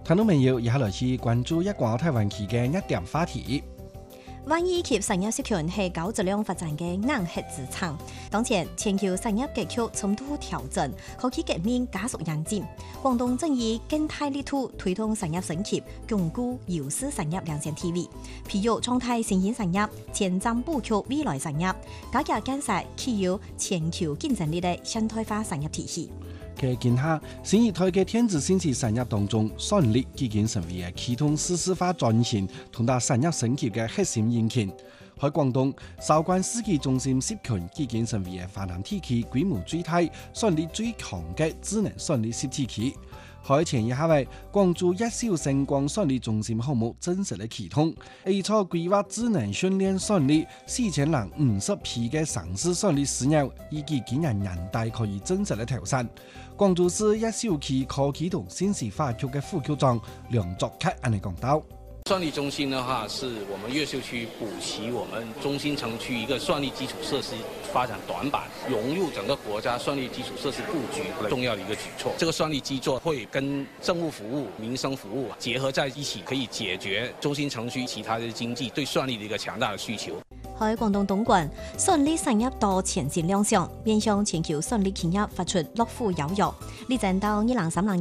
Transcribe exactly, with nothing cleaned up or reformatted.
聽到未有？以下來次關注一廣台灣區嘅一點話題。 萬億級產業集團係高質量發展嘅硬核資產。當前全球產業格局重度調整，科技革命加速演進。廣東正以更大力度推動產業升級，鞏固優勢產業領先地位。譬如創態新興產業，前瞻布局未來產業，加強建設具有全球競爭力嘅現代化產業體系。 嘅見下，新一代嘅電子信息產業當中，算力已經成為啟動數字化轉型同埋產業升級嘅核心引擎。喺廣東，韶關世紀中心集團已經成為華南地區規模最大、算力最強嘅智能算力實體區。喺前一下位，廣州一小星光算力中心項目正式嘅啟動，而初規劃智能訓練算力四千零五十批嘅上市算力事業，以及今年年底可以正式嘅投產。廣州市一小區科技同信息化局嘅副局長梁作凱安尼講到。 算力中心的話，是我們越秀區補齊我們中心城區一個算力基礎設施發展短板，融入整個國家算力基礎設施布局重要的一個舉措。這個算力基座會跟政務服務、民生服務結合在一起，可以解決中心城區其他的經濟對算力的一個強大的需求。 喺廣東東莞，算力產業多前線亮相，面向全球算力企業發出樂虎邀約，力爭到二零三零